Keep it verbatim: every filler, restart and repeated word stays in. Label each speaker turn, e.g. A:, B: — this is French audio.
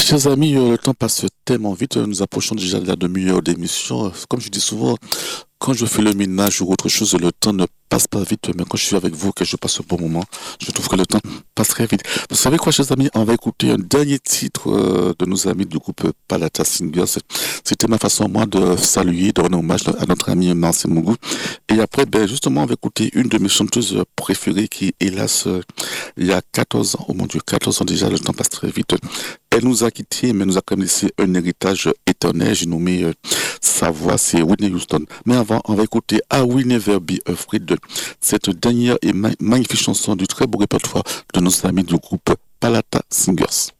A: Chers amis, euh, le temps passe tellement vite, euh, nous approchons déjà de la demi-heure d'émission. Euh, Comme je dis souvent, quand je fais le ménage ou autre chose, le temps ne passe pas vite, mais quand je suis avec vous, que je passe un bon moment, je trouve que le temps passe très vite. Vous savez quoi, chers amis, on va écouter un dernier titre euh, de nos amis du groupe Palata Singers. C'était ma façon, moi, de saluer, de rendre hommage à notre ami Marcel Mougou. Et après, ben, justement, on va écouter une de mes chanteuses préférées qui, hélas, euh, il y a quatorze ans, oh mon Dieu, quatorze ans déjà, le temps passe très vite. Elle nous a quittés, mais nous a quand même laissé un héritage éternel. J'ai nommé euh, sa voix, c'est Whitney Houston. Mais avant, on va écouter I Will Never Be Afraid, cette dernière et ma- magnifique chanson du très beau répertoire de nos amis du groupe Palata Singers.